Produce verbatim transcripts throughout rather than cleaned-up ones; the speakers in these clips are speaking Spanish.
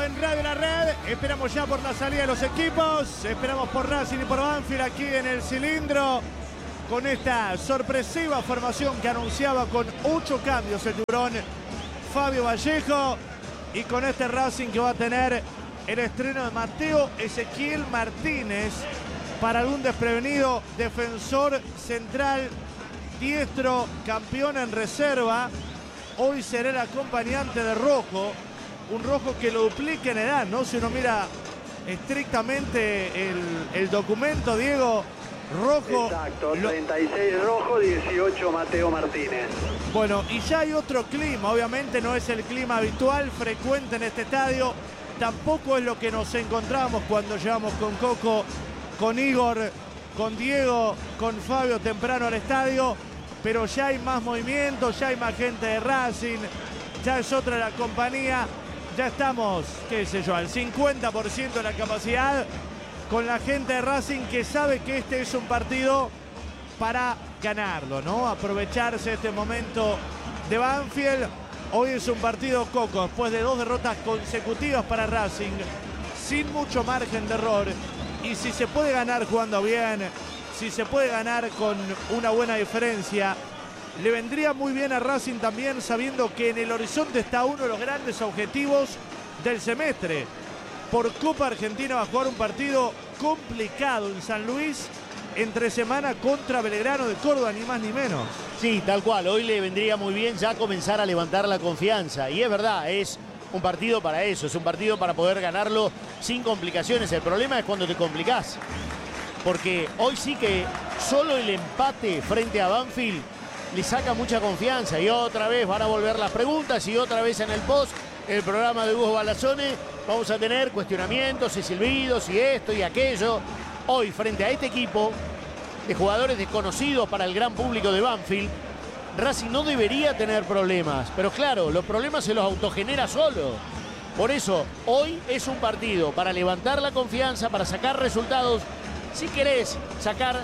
en Radio La Red. Esperamos ya por la salida de los equipos. Esperamos por Racing y por Banfield aquí en el cilindro. Con esta sorpresiva formación que anunciaba con ocho cambios el tiburón Fabio Vallejo. Y con este Racing que va a tener el estreno de Mateo Ezequiel Martínez. Para algún desprevenido, defensor central, diestro, campeón en reserva. Hoy será el acompañante de Rojo. Un Rojo que lo duplica en edad, ¿no? Si uno mira estrictamente el, el documento, Diego, Rojo... Exacto, lo... treinta y seis Rojo, dieciocho Mateo Martínez. Bueno, y ya hay otro clima, obviamente no es el clima habitual, frecuente en este estadio. Tampoco es lo que nos encontramos cuando llegamos con Coco, con Igor, con Diego, con Fabio temprano al estadio. Pero ya hay más movimiento, ya hay más gente de Racing, ya es otra la compañía. Ya estamos, qué sé yo, al cincuenta por ciento de la capacidad con la gente de Racing que sabe que este es un partido para ganarlo, ¿no? Aprovecharse este momento de Banfield. Hoy es un partido, Coco, después de dos derrotas consecutivas para Racing, sin mucho margen de error. Y si se puede ganar jugando bien, si se puede ganar con una buena diferencia, le vendría muy bien a Racing también sabiendo que en el horizonte está uno de los grandes objetivos del semestre. Por Copa Argentina va a jugar un partido complicado en San Luis entre semana contra Belgrano de Córdoba, ni más ni menos. Sí, tal cual. Hoy le vendría muy bien ya comenzar a levantar la confianza. Y es verdad, es un partido para eso. Es un partido para poder ganarlo sin complicaciones. El problema es cuando te complicás. Porque hoy sí que solo el empate frente a Banfield le saca mucha confianza. Y otra vez van a volver las preguntas y otra vez en el post, el programa de Hugo Balazone, vamos a tener cuestionamientos y silbidos y esto y aquello. Hoy, frente a este equipo de jugadores desconocidos para el gran público de Banfield, Racing no debería tener problemas. Pero claro, los problemas se los autogenera solo. Por eso, hoy es un partido para levantar la confianza, para sacar resultados. Si querés sacar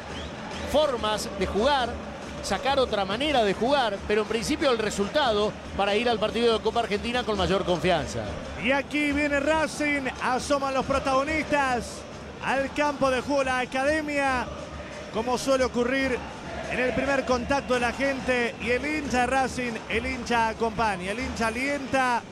formas de jugar, sacar otra manera de jugar, pero en principio el resultado para ir al partido de Copa Argentina con mayor confianza. Y aquí viene Racing, asoman los protagonistas al campo de juego la academia, como suele ocurrir en el primer contacto de la gente, y el hincha de Racing, el hincha acompaña, el hincha alienta,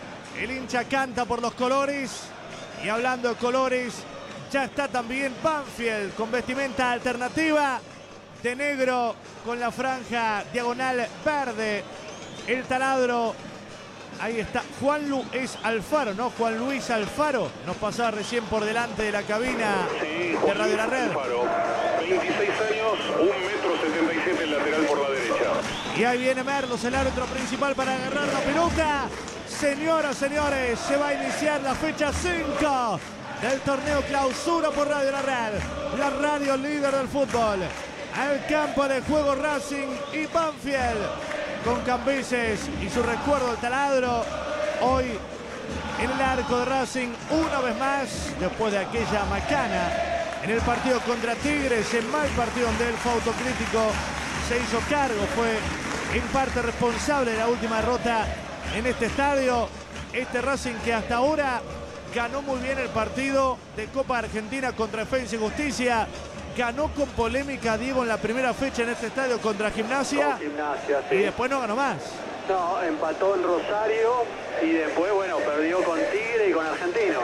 el hincha canta por los colores. Y hablando de colores, ya está también Banfield con vestimenta alternativa de negro con la franja diagonal verde. El taladro, ahí está, Juan Luis Alfaro, ¿no? Juan Luis Alfaro nos pasaba recién por delante de la cabina sí, de Radio La Red. Alfaro, veintiséis años, un metro setenta y siete, el lateral por la derecha. Y ahí viene Merlos, el árbitro principal para agarrar la pelota. Señoras, señores, se va a iniciar la fecha cinco del torneo Clausura por Radio La Red, la radio líder del fútbol. Al campo de juego Racing y Banfield, con Cambises y su recuerdo al taladro. Hoy en el arco de Racing, una vez más, después de aquella macana en el partido contra Tigres, en mal partido donde él fue autocrítico, se hizo cargo, fue en parte responsable de la última derrota en este estadio. Este Racing que hasta ahora ganó muy bien el partido de Copa Argentina contra Defensa y Justicia. Ganó con polémica, Diego, en la primera fecha en este estadio contra Gimnasia. Gimnasia, sí. Y después no ganó más. No, empató en Rosario y después, bueno, perdió con Tigre y con Argentinos.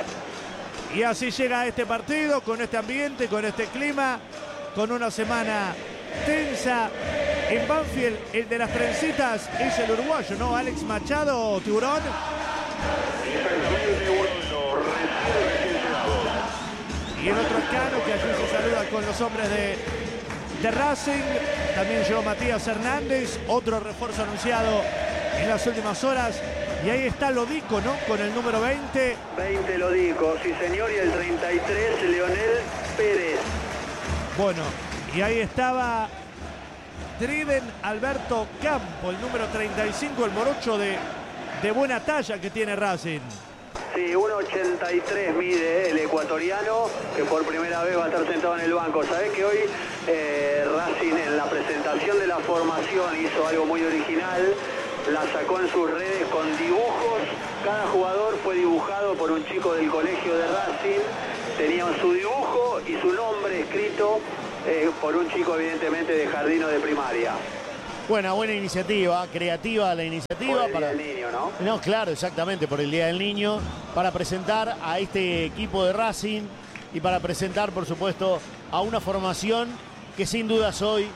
Y así llega a este partido, con este ambiente, con este clima, con una semana tensa. En Banfield, el de las trencitas es el uruguayo, ¿no? Alex Machado, Tiburón. Exactamente, uno de los recién llegado. Y el otro es Cano, que allí se saluda con los hombres de, de Racing. También llegó Matías Hernández, otro refuerzo anunciado en las últimas horas. Y ahí está Lodico, ¿no? Con el número veinte. veinte Lodico, sí señor, y el treinta y tres Leonel Pérez. Bueno, y ahí estaba Driden Alberto Campo, el número treinta y cinco, el morocho de, de buena talla que tiene Racing. Sí, uno ochenta y tres mide el ecuatoriano, que por primera vez va a estar sentado en el banco. Sabés que hoy eh, Racing en la presentación de la formación hizo algo muy original. la sacó en sus redes con dibujos. Cada jugador fue dibujado por un chico del colegio de Racing. Tenían su dibujo y su nombre escrito eh, por un chico evidentemente de jardín o de primaria. Buena, buena iniciativa, creativa la iniciativa. Por el para... Día del Niño, ¿no? No, claro, exactamente, por el Día del Niño, para presentar a este equipo de Racing y para presentar, por supuesto, a una formación que sin dudas hoy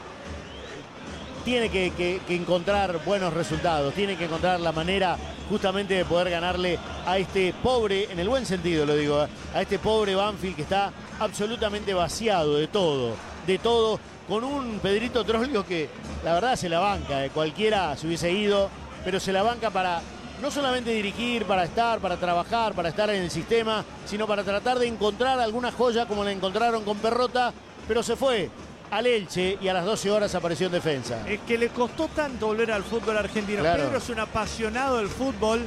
tiene que, que, que encontrar buenos resultados, tiene que encontrar la manera justamente de poder ganarle a este pobre, en el buen sentido lo digo, a este pobre Banfield que está absolutamente vaciado de todo, de todo, con un Pedrito Troglio que la verdad se la banca, eh, cualquiera se hubiese ido, pero se la banca para no solamente dirigir, para estar, para trabajar, para estar en el sistema, sino para tratar de encontrar alguna joya como la encontraron con Perrota, pero se fue al Elche y a las doce horas apareció en defensa. Es que le costó tanto volver al fútbol argentino. Claro. Pedro es un apasionado del fútbol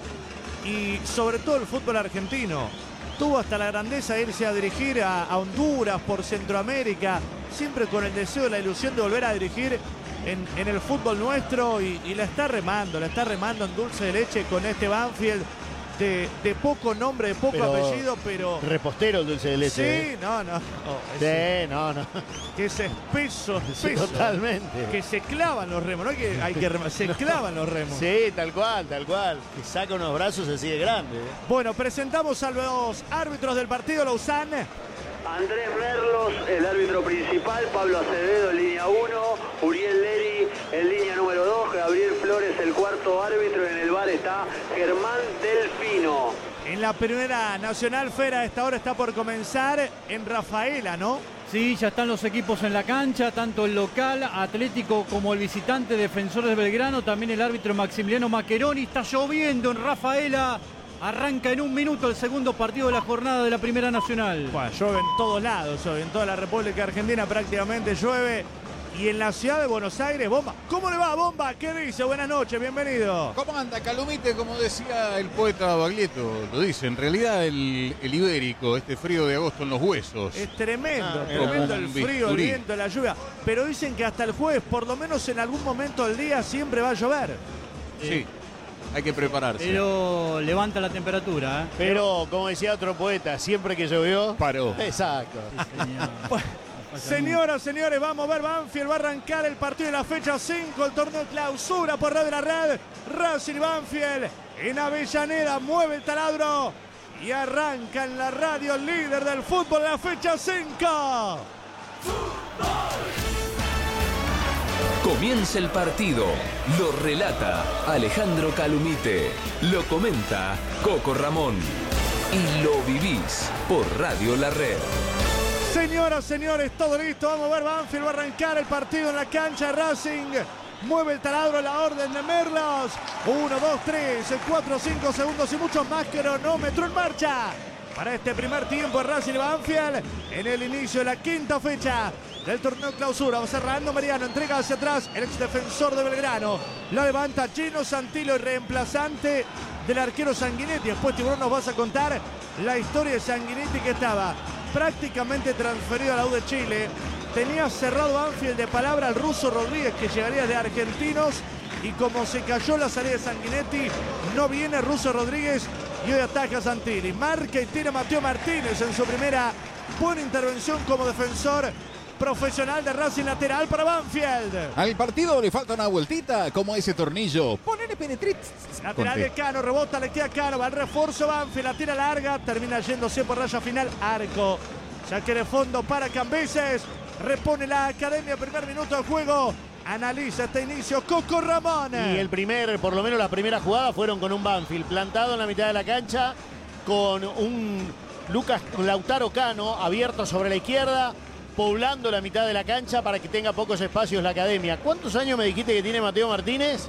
y sobre todo el fútbol argentino. Tuvo hasta la grandeza de irse a dirigir a, a Honduras, por Centroamérica, siempre con el deseo, la ilusión de volver a dirigir en, en el fútbol nuestro y, y la está remando, la está remando en dulce de leche con este Banfield de, de poco nombre, de poco Pero apellido, pero... repostero el dulce de leche. Sí, no, no. Oh, Sí, ese- no, no. que es espeso, Sí, espeso. totalmente. Que se clavan los remos, no hay que, hay que remar, se clavan los remos. Sí, tal cual, tal cual. Que saca unos brazos así de grande. ¿eh? Bueno, presentamos a los árbitros del partido, Lausanne. Andrés Merlos, el árbitro principal, Pablo Acevedo en línea uno, Uriel Leri en línea número dos, Gabriel Flores el cuarto árbitro, en el bar está Germán Delfino. En la primera nacional, Fera, a esta hora está por comenzar en Rafaela, ¿no? Sí, ya están los equipos en la cancha, tanto el local, Atlético, como el visitante, Defensores de Belgrano, también el árbitro Maximiliano Maccheroni. Está lloviendo en Rafaela. Arranca en un minuto el segundo partido de la jornada de la Primera Nacional. Bueno, llueve en todos lados, llueve en toda la República Argentina, prácticamente llueve. Y en la ciudad de Buenos Aires, Bomba. ¿Cómo le va, Bomba? ¿Qué dice? Buenas noches, bienvenido. ¿Cómo anda, Calumite? Como decía el poeta Baglietto, lo dice, en realidad el, el ibérico, este frío de agosto en los huesos. Es tremendo, Ah, tremendo el un frío, el bisturí. viento, la lluvia. Pero dicen que hasta el jueves, por lo menos en algún momento del día, siempre va a llover. Sí, hay que prepararse. Pero levanta la temperatura, ¿eh? Pero, como decía otro poeta, siempre que llovió... Paró. Exacto. Señor. Señoras, señores, vamos a ver, Banfield va a arrancar el partido de la fecha cinco, el torneo de clausura por Radio La Red. Racing y Banfield en Avellaneda, mueve el taladro y arranca en la radio el líder del fútbol de la fecha cinco. Comienza el partido, lo relata Alejandro Calumite, lo comenta Coco Ramón y lo vivís por Radio La Red. Señoras, señores, todo listo. Vamos a ver, Banfield va a arrancar el partido en la cancha. Racing mueve el taladro a la orden de Merlos. Uno, dos, tres, cuatro, cinco segundos y muchos más. Cronómetro en marcha para este primer tiempo de Racing y Banfield en el inicio de la quinta fecha del torneo clausura. Va cerrando Mariano, entrega hacia atrás el ex defensor de Belgrano. La levanta Gino Santillo, el reemplazante del arquero Sanguinetti. Después Tiburón nos vas a contar la historia de Sanguinetti, que estaba prácticamente transferido a la U de Chile. Tenía cerrado Banfield de palabra al ruso Rodríguez, que llegaría de Argentinos, y como se cayó la salida de Sanguinetti, no viene Russo Rodríguez y hoy ataca Santilli. Marca y tira Mateo Martínez en su primera buena intervención como defensor profesional de Racing, lateral para Banfield. Al partido le falta una vueltita, como ese tornillo. Ponele penetrit. Lateral de Cano, rebota, le queda Cano, va el refuerzo Banfield, la tira larga, termina yéndose por raya final, arco. Saque de fondo para Cambises, repone la academia, primer minuto de juego. Analiza este inicio Coco Ramón. Y el primer, por lo menos la primera jugada fueron con un Banfield plantado en la mitad de la cancha, con un Lucas Lautaro Cano abierto sobre la izquierda, poblando la mitad de la cancha para que tenga pocos espacios la academia. ¿Cuántos años me dijiste que tiene Mateo Martínez?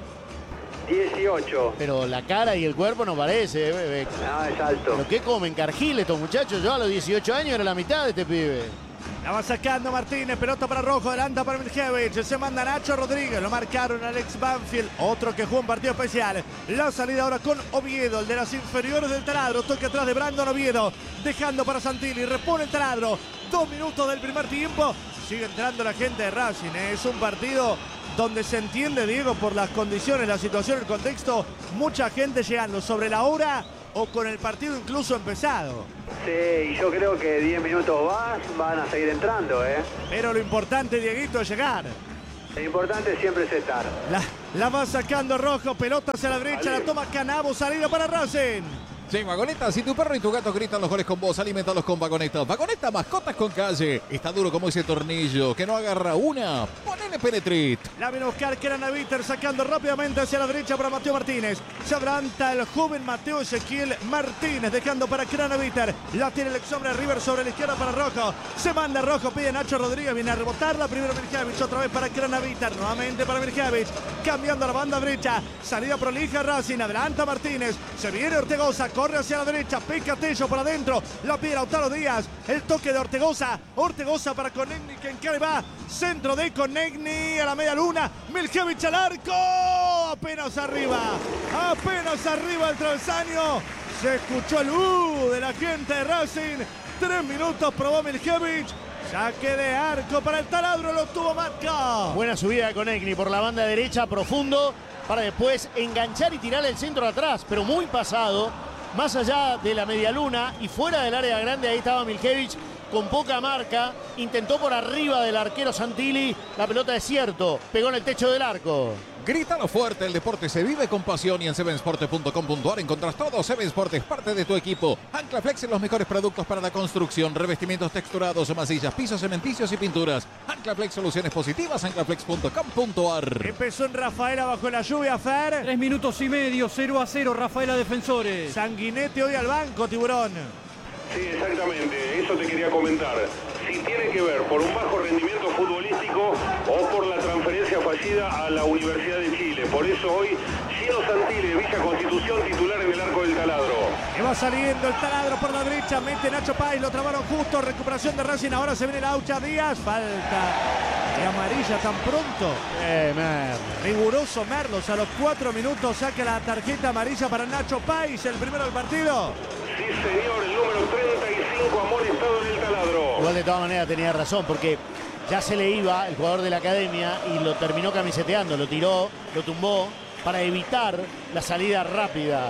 dieciocho. Pero la cara y el cuerpo no parece. eh, bebé. No, es alto. ¿Pero qué comen Cargill estos muchachos? Yo a los dieciocho años era la mitad de este pibe. La va sacando Martínez, pelota para Rojo, adelanta para Miljevic, se manda Nacho Rodríguez, lo marcaron Alex Banfield, otro que jugó un partido especial. La salida ahora con Oviedo, el de las inferiores del taladro, toque atrás de Brandon Oviedo, dejando para Santilli, repone el taladro, dos minutos del primer tiempo, sigue entrando la gente de Racing, ¿eh? Es un partido donde se entiende, Diego, por las condiciones, la situación, el contexto, mucha gente llegando sobre la hora o con el partido incluso empezado. Sí, y yo creo que diez minutos más van a seguir entrando, ¿eh? Pero lo importante, Dieguito, es llegar. Lo importante siempre es estar. La, la va sacando Rojo, pelota hacia la derecha, la toma Canavo, salida para Racing. Sí, Vagoneta, si tu perro y tu gato gritan los goles con vos, alimentalos con Vagoneta. Vagoneta, mascotas con calle. Está duro como ese tornillo, que no agarra una. Ponele Penetrit. La viene a buscar Cranaviter, sacando rápidamente hacia la derecha para Mateo Martínez. Se adelanta el joven Mateo Ezequiel Martínez, dejando para Cranaviter. La tiene el ex hombre River sobre la izquierda para Rojo. Se manda Rojo, pide Nacho Rodríguez, viene a rebotarla. Primero Mirjevich, otra vez para Cranaviter, nuevamente para Mirjevich. Cambiando a la banda derecha, salida prolija Racing, adelanta Martínez. Se viene Ortegoza, corre hacia la derecha, pica Tello por adentro, la pide Lautaro Díaz, el toque de Ortegoza, Ortegoza para Konechny, que en va, centro de Konechny a la media luna, Miljevic al arco, apenas arriba, apenas arriba el travesaño, se escuchó el uh de la gente de Racing, tres minutos probó Miljevic, saque de arco para el taladro, lo tuvo Matka. Buena subida de Konechny por la banda derecha, profundo, para después enganchar y tirar el centro atrás, pero muy pasado, más allá de la media luna y fuera del área grande. Ahí estaba Miljevic con poca marca, intentó por arriba del arquero Santilli, la pelota es cierto, pegó en el techo del arco. Grítalo fuerte, el deporte se vive con pasión y en seven sport punto com punto a r encontrás todo. Seven Sport es parte de tu equipo. Anclaflex, los mejores productos para la construcción, revestimientos texturados, masillas, pisos cementicios y pinturas. Anclaflex, soluciones positivas, anclaflex punto com punto a r. Empezó en Rafaela bajo la lluvia, Fer. Tres minutos y medio, cero a cero, Rafaela Defensores. Sanguinete hoy al banco, Tiburón. Sí, exactamente, eso te quería comentar. Si tiene que ver por un bajo rendimiento futbolístico o por la transferencia fallida a la Universidad de Chile. Por eso hoy, Gino Santilli, Villa Constitución, titular en el arco del taladro. Que va saliendo el taladro por la derecha, mete Nacho Páez, lo trabaron justo, recuperación de Racing, ahora se viene la Aucha Díaz, falta de amarilla tan pronto. Eh, Merlo. Riguroso Merlos, a los cuatro minutos saca la tarjeta amarilla para Nacho Páez, el primero del partido. Sí, señor, el número treinta y cinco amonestado en el taladro. Igual de todas maneras tenía razón, porque ya se le iba el jugador de la academia y lo terminó camiseteando, lo tiró, lo tumbó para evitar la salida rápida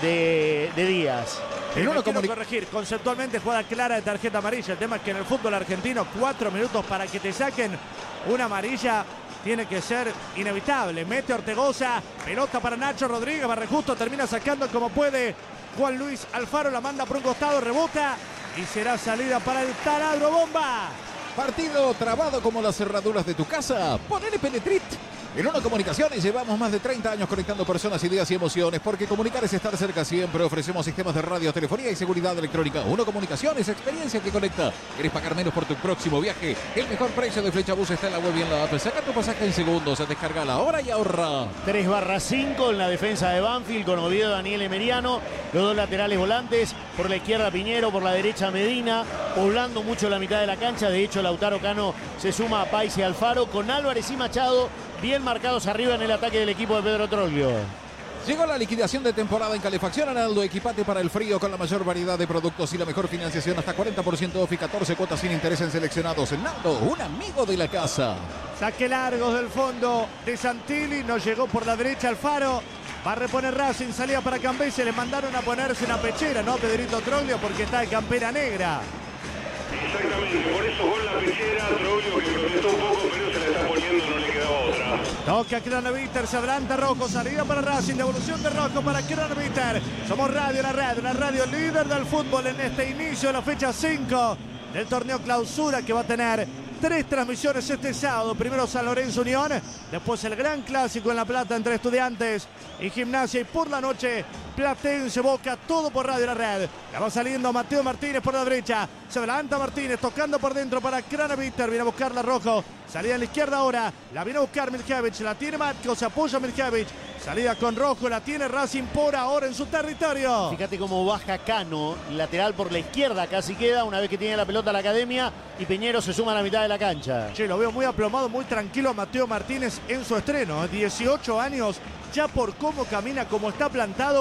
de, de Díaz. Y no lo quiero corregir, conceptualmente jugada clara de tarjeta amarilla. El tema es que en el fútbol argentino, cuatro minutos para que te saquen una amarilla tiene que ser inevitable. Mete Ortegoza, pelota para Nacho Rodríguez, Barrejusto termina sacando como puede. Juan Luis Alfaro la manda por un costado, rebota y será salida para el taladro bomba. Partido trabado como las cerraduras de tu casa. Ponele Penetrit. En Uno Comunicaciones llevamos más de treinta años conectando personas, ideas y emociones, porque comunicar es estar cerca siempre. Ofrecemos sistemas de radio, telefonía y seguridad electrónica. Uno Comunicaciones, experiencia que conecta. ¿Querés pagar menos por tu próximo viaje? El mejor precio de Flechabús está en la web y en la app. Saca tu pasaje en segundos, descarga ahora y ahorra. tres barra cinco en la defensa de Banfield con Oviedo, Daniel Emeriano. Los dos laterales volantes, por la izquierda Piñero, por la derecha Medina, poblando mucho la mitad de la cancha. De hecho, Lautaro Cano se suma a Páez y Alfaro con Álvarez y Machado bien marcados arriba en el ataque del equipo de Pedro Troglio. Llegó la liquidación de temporada en Calefacción Analdo. Equipate para el frío con la mayor variedad de productos y la mejor financiación. Hasta cuarenta por ciento off y catorce cuotas sin interés en seleccionados. Naldo, un amigo de la casa. Saque largos del fondo de Santilli. No llegó por la derecha Alfaro. Va a reponer Racing. Salía para Cambese. Le mandaron a ponerse una pechera, ¿no? Pedrito Troglio, porque está de campera negra. Exactamente, por eso con la pechera, Troglio que protestó un poco, pero se la está poniendo, no le quedaba otra. Toca Cranaviter, se adelanta Rojo, salida para Racing, devolución de Rojo para Cranaviter. Somos Radio La Red, una radio líder del fútbol en este inicio de la fecha cinco del torneo clausura, que va a tener tres transmisiones este sábado. Primero San Lorenzo Unión, después el gran clásico en La Plata entre Estudiantes y Gimnasia, y por la noche Platense Boca, todo por Radio La Red. Ya va saliendo Mateo Martínez por la derecha, se adelanta Martínez, tocando por dentro para Cranaviter, viene a buscarla Rojo, salida en la izquierda ahora, la viene a buscar Miljevic, la tiene Matko, se apoya Miljevic, salida con Rojo, la tiene Racing por ahora en su territorio. Fíjate cómo baja Cano, lateral por la izquierda casi queda, una vez que tiene la pelota a la academia, y Peñero se suma a la mitad de la cancha. Che, lo veo muy aplomado, muy tranquilo a Mateo Martínez en su estreno, dieciocho años, ya por cómo camina, cómo está plantado,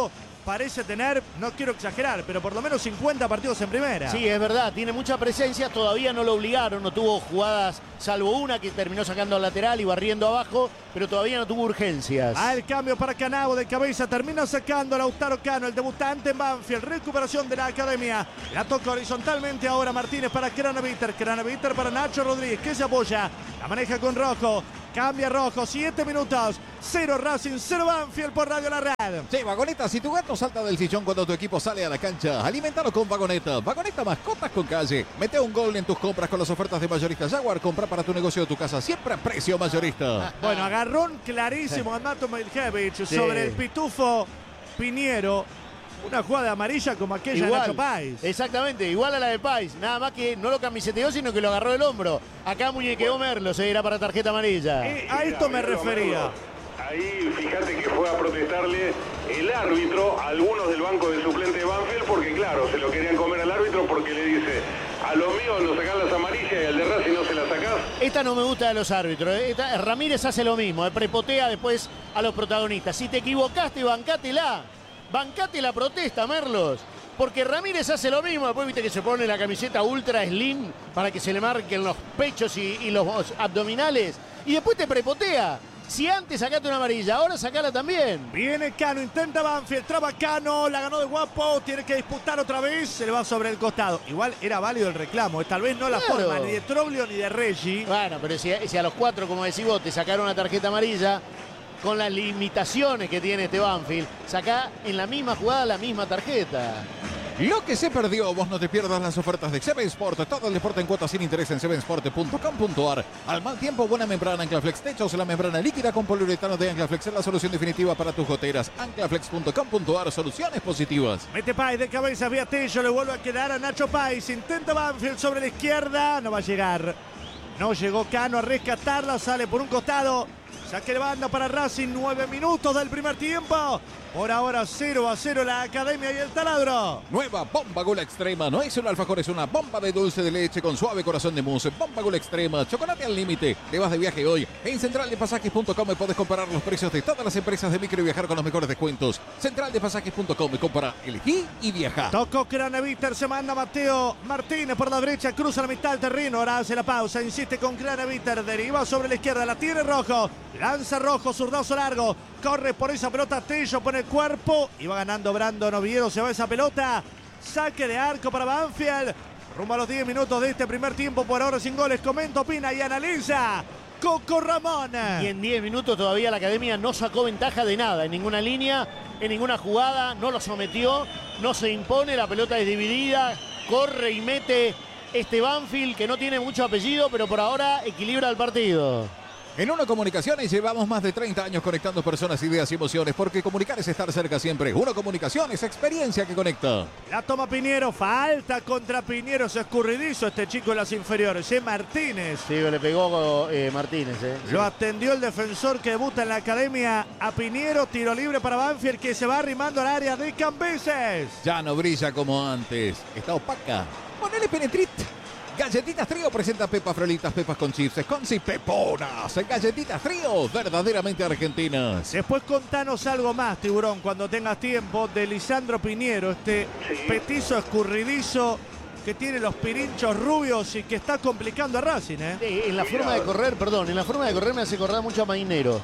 parece tener, no quiero exagerar, pero por lo menos cincuenta partidos en primera. Sí, es verdad, tiene mucha presencia, todavía no lo obligaron, no tuvo jugadas, salvo una que terminó sacando al lateral y barriendo abajo, pero todavía no tuvo urgencias. Ah, el cambio para Canavo de cabeza, termina sacando a Lautaro Cano, el debutante en Banfield, recuperación de la academia. La toca horizontalmente ahora Martínez para Craneviter, Craneviter para Nacho Rodríguez, que se apoya, la maneja con Rojo. Cambia Rojo, siete minutos, cero Racing, cero Banfield por Radio La Red. Sí, Vagoneta, si tu gato salta del sillón cuando tu equipo sale a la cancha, alimentalo con Vagoneta. Vagoneta, mascotas con calle. Mete un gol en tus compras con las ofertas de Mayorista Jaguar. Compra para tu negocio de tu casa, siempre a precio mayorista. Bueno, agarrón clarísimo a Mato Miljevic sí. sobre el pitufo Piñero. Una jugada amarilla como aquella igual, de Nacho Páez. Exactamente, igual a la de Páez. Nada más que no lo camiseteó, sino que lo agarró del hombro. Acá muñequeó bueno. Merlo, se era para tarjeta amarilla. Eh, a esto me refería. Ahí fíjate que fue a protestarle el árbitro a algunos del banco de suplente de Banfield, porque claro, se lo querían comer al árbitro porque le dice, a lo mío no sacás las amarillas y al de Racing no se las sacás. Esta no me gusta de los árbitros. Esta, Ramírez hace lo mismo, eh, prepotea después a los protagonistas. Si te equivocaste, bancátela. Bancate la protesta, Merlos, porque Ramírez hace lo mismo. Después viste que se pone la camiseta ultra slim para que se le marquen los pechos y, y los abdominales. Y después te prepotea. Si antes sacaste una amarilla, ahora sacala también. Viene Cano, intenta Banfield, traba Cano, la ganó de guapo, tiene que disputar otra vez, se le va sobre el costado. Igual era válido el reclamo, tal vez no la claro. forma ni de Troglio ni de Reggi. Bueno, pero si, si a los cuatro, como decís vos, te sacaron una tarjeta amarilla, con las limitaciones que tiene este Banfield, saca en la misma jugada la misma tarjeta. Lo que se perdió, vos no te pierdas las ofertas de Seven Sport. Todo el deporte en cuotas sin interés en seven sport punto com punto ar. Al mal tiempo, buena membrana Anclaflex Techos. La membrana líquida con poliuretano de Anclaflex es la solución definitiva para tus goteras. Anclaflex punto com punto ar. Soluciones positivas. Mete Páez de cabeza, vía Tello, le vuelve a quedar a Nacho Páez. Intenta Banfield sobre la izquierda, no va a llegar. No llegó Cano a rescatarla, sale por un costado. Saque de banda para Racing, nueve minutos del primer tiempo. Por ahora cero a cero la Academia y el Taladro. Nueva Bomba Gula Extrema. No es un alfajor, es una bomba de dulce de leche con suave corazón de mousse. Bomba Gula Extrema. Chocolate al límite. Te vas de viaje hoy. En central de pasajes punto com podés comparar los precios de todas las empresas de micro y viajar con los mejores descuentos. central de pasajes punto com. Compara, elegí y viaja. Tocó Craneviter, se manda Mateo Martínez por la derecha. Cruza la mitad del terreno. Ahora hace la pausa. Insiste con Craneviter. Deriva sobre la izquierda. La tiene Rojo. Lanza Rojo. Zurdazo largo. Corre por esa pelota. Tello pone el cuerpo. Y va ganando Brandon Oviedo. Se va esa pelota. Saque de arco para Banfield. Rumbo a los diez minutos de este primer tiempo. Por ahora sin goles. Comenta, opina y analiza Coco Ramón. Y en diez minutos todavía la Academia no sacó ventaja de nada. En ninguna línea, en ninguna jugada. No lo sometió. No se impone. La pelota es dividida. Corre y mete este Banfield que no tiene mucho apellido, pero por ahora equilibra el partido. En Uno Comunicaciones llevamos más de treinta años conectando personas, ideas y emociones, porque comunicar es estar cerca siempre. Uno Comunicaciones, experiencia que conecta. La toma Piñero, falta contra Piñero, es escurridizo este chico en las inferiores, ¿eh? Martínez. Sí, le pegó eh, Martínez. Eh. Lo atendió el defensor que debuta en la Academia a Piñero, tiro libre para Banfield que se va arrimando al área de Cambises. Ya no brilla como antes, está opaca. Ponele Penetrit. Galletitas Trío presenta pepas frolitas, pepas con chips, scones y peponas. Galletitas Trío, verdaderamente argentinas. Después contanos algo más, Tiburón, cuando tengas tiempo, de Lisandro Piñero, este sí. petizo escurridizo que tiene los pirinchos rubios y que está complicando a Racing, ¿eh? Sí, en la forma de correr, perdón, en la forma de correr me hace correr mucho a Mainero.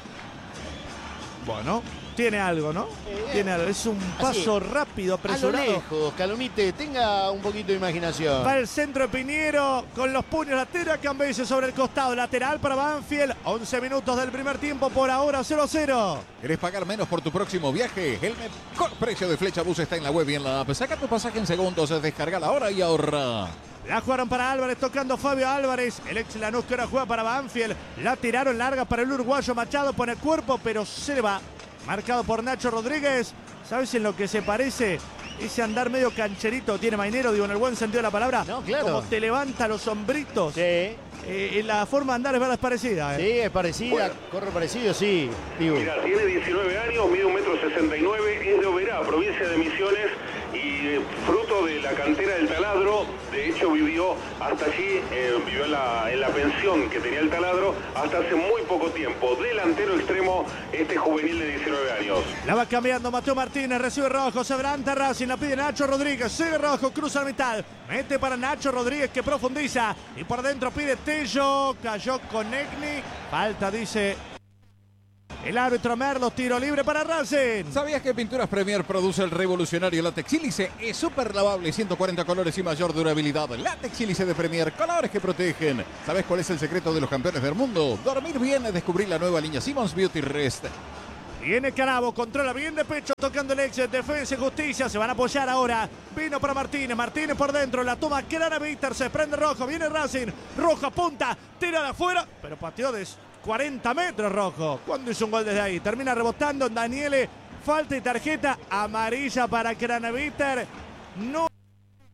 Bueno, tiene algo, ¿no? Eh, tiene algo. Es un paso así, rápido, apresurado. A lo lejos, Calomite, tenga un poquito de imaginación. Va el centro de Piñero con los puños lateral, Cambises sobre el costado, lateral para Banfield. once minutos del primer tiempo, por ahora cero a cero. ¿Querés pagar menos por tu próximo viaje? El mejor precio de Flecha Bus está en la web y en la app. Saca tu pasaje en segundos, descarga la hora y ahorra. La jugaron para Álvarez, tocando Fabio Álvarez. El ex Lanús que ahora juega para Banfield. La tiraron larga para el uruguayo Machado. Pone cuerpo, pero se le va. Marcado por Nacho Rodríguez. ¿Sabes en lo que se parece? Ese andar medio cancherito tiene Mainero, digo, en el buen sentido de la palabra. No, claro. Como te levanta los hombritos. Sí. Eh, la forma de andar es verdad, es parecida. ¿eh? Sí, es parecida. Bueno, corre parecido, sí. Digo. Mira, tiene diecinueve años, mide un metro sesenta y nueve, es de Oberá, provincia de Misiones, y y eh, fruto de la cantera del Taladro. De hecho vivió hasta allí, eh, vivió en la, en la pensión que tenía el Taladro hasta hace muy poco tiempo. Delantero extremo, este juvenil de diecinueve años. La va cambiando Mateo Martínez, recibe Rojo, se adelanta Racing, la pide Nacho Rodríguez, sigue Rojo, cruza la mitad, mete para Nacho Rodríguez que profundiza y por dentro pide Tello, cayó con Egni, falta dice el árbitro Merlo, tiro libre para Racing. ¿Sabías que Pinturas Premier produce el revolucionario látex sílice? Es súper lavable, ciento cuarenta colores y mayor durabilidad. Látex sílice de Premier, colores que protegen. ¿Sabes cuál es el secreto de los campeones del mundo? Dormir bien es descubrir la nueva línea Simmons Beauty Rest. Viene Canavo, controla bien de pecho, tocando el ex, defensa y justicia, se van a apoyar ahora. Vino para Martínez, Martínez por dentro, la toma Clara Víctor, se prende Rojo, viene Racing, Rojo apunta, tira de afuera, pero pateó de cuarenta metros Rojo. ¿Cuándo hizo un gol desde ahí? Termina rebotando en Daniele, falta y tarjeta amarilla para Craneviter. No